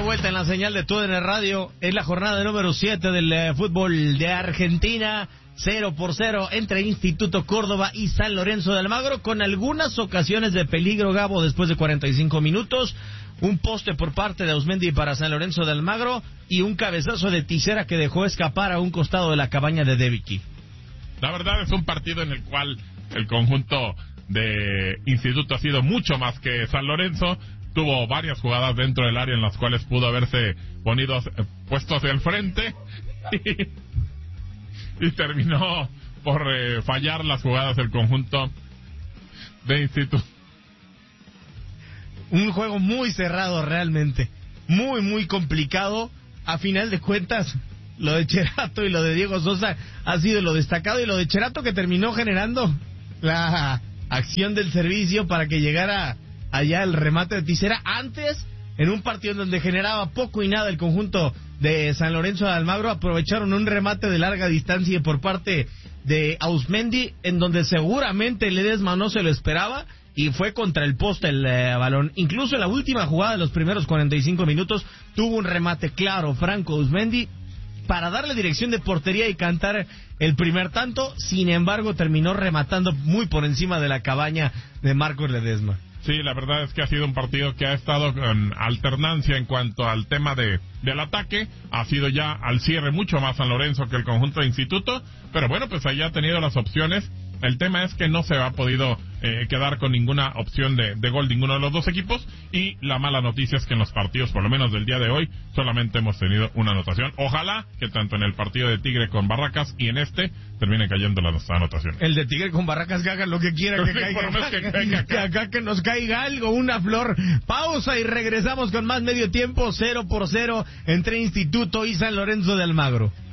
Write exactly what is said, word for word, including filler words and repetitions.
vuelta en la señal de T U D N Radio. Es la jornada número siete del eh, fútbol de Argentina. Cero por cero entre Instituto Córdoba y San Lorenzo de Almagro, con algunas ocasiones de peligro, Gabo, después de cuarenta y cinco minutos. Un poste por parte de Ausmendi para San Lorenzo de Almagro y un cabezazo de Tisera que dejó escapar a un costado de la cabaña de Debicki. La verdad es un partido en el cual el conjunto de Instituto ha sido mucho más que San Lorenzo. Tuvo varias jugadas dentro del área en las cuales pudo haberse ponido, eh, puesto hacia el frente y, y terminó por eh, fallar las jugadas del conjunto de Instituto. Un juego muy cerrado realmente, muy muy complicado. A final de cuentas, lo de Cherato y lo de Diego Sosa ha sido lo destacado, y lo de Cherato que terminó generando la acción del servicio para que llegara allá el remate de Tisera, antes en un partido en donde generaba poco y nada el conjunto de San Lorenzo de Almagro. Aprovecharon un remate de larga distancia por parte de Ausmendi, en donde seguramente Ledesma no se lo esperaba, y fue contra el poste el eh, balón. Incluso en la última jugada de los primeros cuarenta y cinco minutos tuvo un remate claro Franco Ausmendi para darle dirección de portería y cantar el primer tanto. Sin embargo, terminó rematando muy por encima de la cabaña de Marcos Ledesma. Sí, la verdad es que ha sido un partido que ha estado con alternancia en cuanto al tema de del ataque. Ha sido ya al cierre mucho más San Lorenzo que el conjunto de Instituto, pero bueno, pues allá ha tenido las opciones. El tema es que no se ha podido eh, quedar con ninguna opción de, de gol ninguno de los dos equipos, y la mala noticia es que en los partidos, por lo menos del día de hoy, solamente hemos tenido una anotación. Ojalá que tanto en el partido de Tigre con Barracas y en este termine cayendo las anotaciones. El de Tigre con Barracas, que haga lo que quiera, que caiga, que, caiga acá. que acá que nos caiga algo, una flor. Pausa y regresamos con más medio tiempo. Cero por cero entre Instituto y San Lorenzo de Almagro.